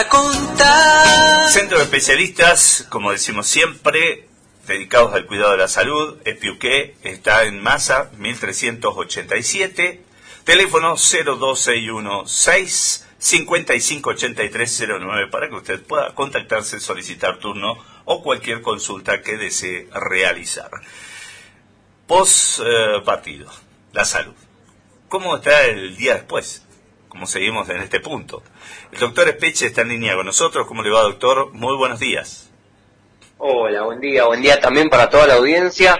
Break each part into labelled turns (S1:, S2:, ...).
S1: Centro de especialistas, como decimos siempre, dedicados al cuidado de la salud. Espiuqué está en Masa 1387, teléfono 02616 558309 para que usted pueda contactarse, solicitar turno o cualquier consulta que desee realizar. Post partido, la salud. ¿Cómo está el día después? ¿Cómo seguimos en este punto? El doctor Espeche está en línea con nosotros. ¿Cómo le va, doctor? Muy buenos días.
S2: Hola, buen día también para toda la audiencia.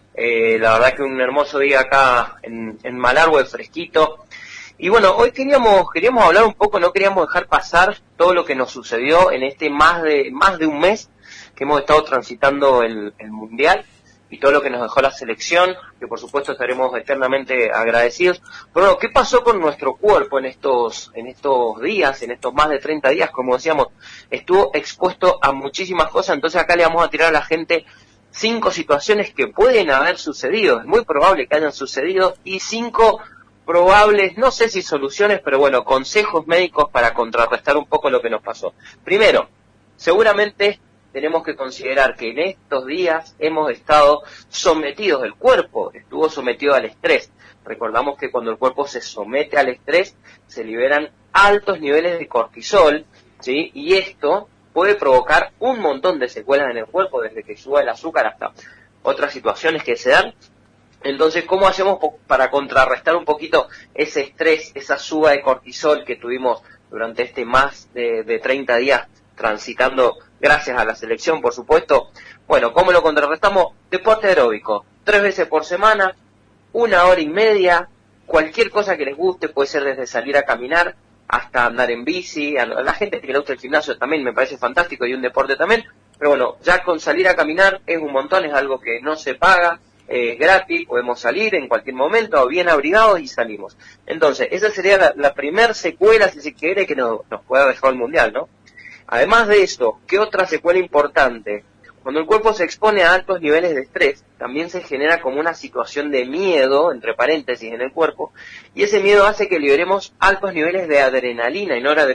S2: La verdad que un hermoso día acá en Malargüe, fresquito. Y bueno, hoy queríamos hablar un poco, no queríamos dejar pasar todo lo que nos sucedió en este más de un mes que hemos estado transitando el Mundial y todo lo que nos dejó la selección, que por supuesto estaremos eternamente agradecidos. Pero bueno, ¿qué pasó con nuestro cuerpo en estos días, en estos más de 30 días? Como decíamos, estuvo expuesto a muchísimas cosas, entonces acá le vamos a tirar a la gente 5 situaciones que pueden haber sucedido, es muy probable que hayan sucedido, y 5 probables, no sé si soluciones, pero bueno, consejos médicos para contrarrestar un poco lo que nos pasó. Primero, seguramente tenemos que considerar que en estos días hemos estado sometidos, el cuerpo estuvo sometido al estrés. Recordamos que cuando el cuerpo se somete al estrés, se liberan altos niveles de cortisol, ¿sí? Y esto puede provocar un montón de secuelas en el cuerpo, desde que suba el azúcar hasta otras situaciones que se dan. Entonces, ¿cómo hacemos para contrarrestar un poquito ese estrés, esa suba de cortisol que tuvimos durante este más de 30 días transitando, gracias a la selección, por supuesto? Bueno, ¿cómo lo contrarrestamos? Deporte aeróbico, 3 veces por semana, 1 hora y media, cualquier cosa que les guste, puede ser desde salir a caminar hasta andar en bici. A la gente que le gusta el gimnasio también me parece fantástico, y un deporte también, pero bueno, ya con salir a caminar es un montón, es algo que no se paga, es gratis, podemos salir en cualquier momento, bien abrigados, y salimos. Entonces, esa sería la primer secuela, si se quiere, que nos pueda dejar el Mundial, ¿no? Además de eso, ¿qué otra secuela importante? Cuando el cuerpo se expone a altos niveles de estrés, también se genera como una situación de miedo, entre paréntesis, en el cuerpo, y ese miedo hace que liberemos altos niveles de adrenalina y noradrenalina,